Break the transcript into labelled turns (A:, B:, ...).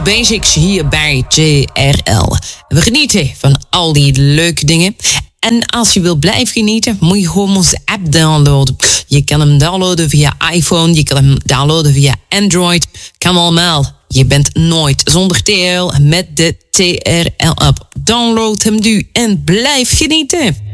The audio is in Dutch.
A: Basics hier bij TRL. We genieten van al die leuke dingen. En als je wil blijven genieten, moet je gewoon onze app downloaden. Je kan hem downloaden via iPhone, je kan hem downloaden via Android. Kan allemaal. Je bent nooit zonder TRL met de TRL-app. Download hem nu en blijf genieten.